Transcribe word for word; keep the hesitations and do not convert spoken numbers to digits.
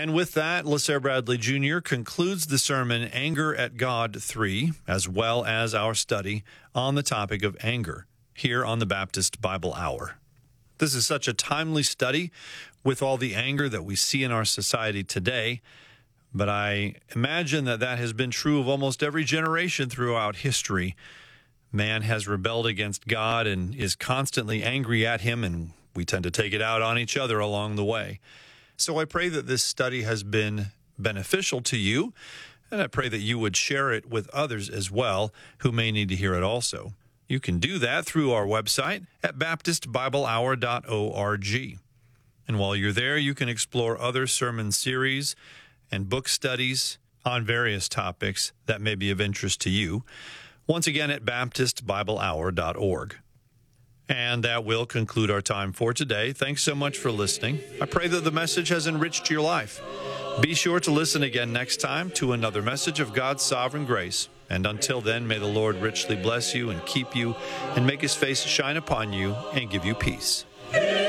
And with that, LaSalle Bradley Junior concludes the sermon Anger at God three, as well as our study on the topic of anger here on the Baptist Bible Hour. This is such a timely study with all the anger that we see in our society today, but I imagine that that has been true of almost every generation throughout history. Man has rebelled against God and is constantly angry at him, and we tend to take it out on each other along the way. So I pray that this study has been beneficial to you, and I pray that you would share it with others as well who may need to hear it also. You can do that through our website at baptist bible hour dot org. And while you're there, you can explore other sermon series and book studies on various topics that may be of interest to you. Once again, at baptist bible hour dot org. And that will conclude our time for today. Thanks so much for listening. I pray that the message has enriched your life. Be sure to listen again next time to another message of God's sovereign grace. And until then, may the Lord richly bless you and keep you and make his face shine upon you and give you peace.